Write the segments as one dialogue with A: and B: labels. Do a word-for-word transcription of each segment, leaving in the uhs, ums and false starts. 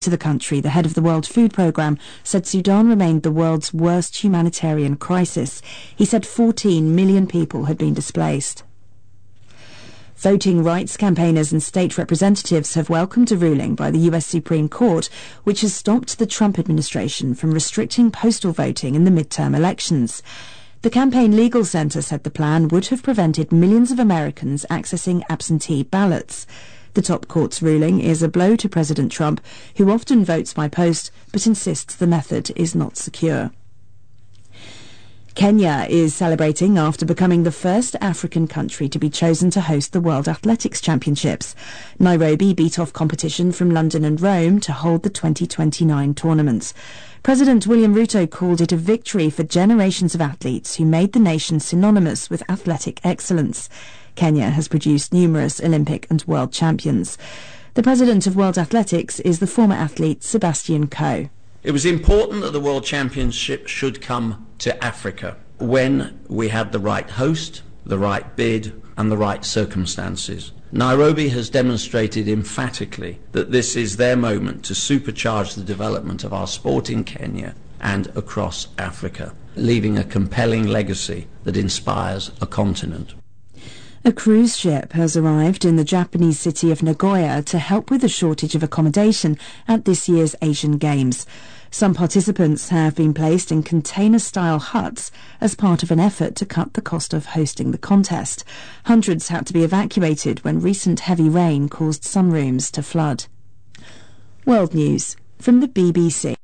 A: to the country, the head of the World Food Programme said Sudan remained the world's worst humanitarian crisis. He said fourteen million people had been displaced. Voting rights campaigners and state representatives have welcomed a ruling by the U S Supreme Court which has stopped the Trump administration from restricting postal voting in the midterm elections. The Campaign Legal Center said the plan would have prevented millions of Americans accessing absentee ballots. The top court's ruling is a blow to President Trump, who often votes by post but insists the method is not secure. Kenya is celebrating after becoming the first African country to be chosen to host the World Athletics Championships. Nairobi beat off competition from London and Rome to hold the twenty twenty-nine tournament. President William Ruto called it a victory for generations of athletes who made the nation synonymous with athletic excellence. Kenya has produced numerous Olympic and world champions. The president of World Athletics is the former athlete Sebastian Coe.
B: It was important that the World Championship should come to Africa when we had the right host, the right bid, and the right circumstances. Nairobi has demonstrated emphatically that this is their moment to supercharge the development of our sport in Kenya and across Africa, leaving a compelling legacy that inspires a continent.
A: A cruise ship has arrived in the Japanese city of Nagoya to help with the shortage of accommodation at this year's Asian Games. Some participants have been placed in container-style huts as part of an effort to cut the cost of hosting the contest. Hundreds had to be evacuated when recent heavy rain caused some rooms to flood. World News from the B B C.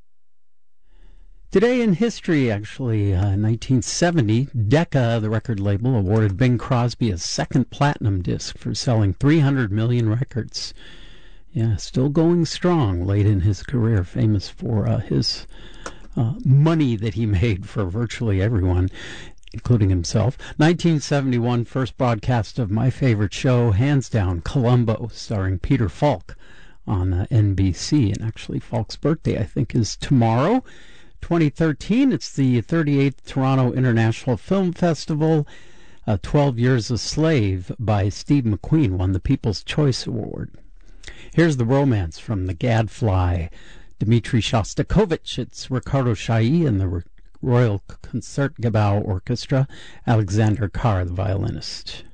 C: Today in history, actually, uh, nineteen seventy, Decca, the record label, awarded Bing Crosby a second platinum disc for selling three hundred million records. Yeah, still going strong late in his career, famous for uh, his uh, money that he made for virtually everyone, including himself. nineteen seventy-one, first broadcast of my favorite show, hands down, Columbo, starring Peter Falk on uh, N B C. And actually, Falk's birthday, I think, is tomorrow. twenty thirteen, it's the thirty-eighth Toronto International Film Festival. Uh, twelve Years a Slave by Steve McQueen won the People's Choice Award. Here's the romance from The Gadfly. Dmitri Shostakovich, it's Ricardo Chailly and the Royal Concertgebouw Orchestra, Alexander Carr, the violinist.